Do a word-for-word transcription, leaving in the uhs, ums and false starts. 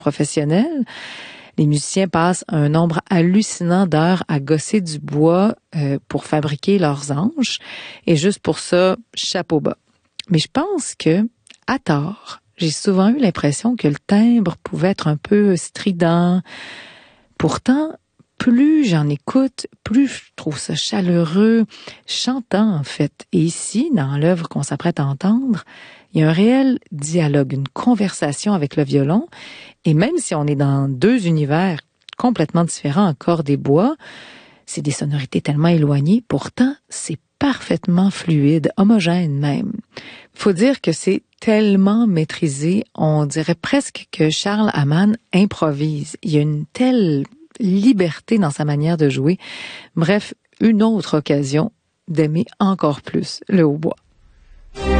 professionnels. Les musiciens passent un nombre hallucinant d'heures à gosser du bois euh, pour fabriquer leurs anches. Et juste pour ça, chapeau bas. Mais je pense que, à tort, j'ai souvent eu l'impression que le timbre pouvait être un peu strident. Pourtant, plus j'en écoute, plus je trouve ça chaleureux, chantant en fait. Et ici, dans l'œuvre qu'on s'apprête à entendre, il y a un réel dialogue, une conversation avec le violon. Et même si on est dans deux univers complètement différents en cordes et bois, c'est des sonorités tellement éloignées, pourtant c'est parfaitement fluide, homogène même. Faut dire que c'est tellement maîtrisé, on dirait presque que Charles Hamann improvise. Il y a une telle liberté dans sa manière de jouer. Bref, une autre occasion d'aimer encore plus le hautbois.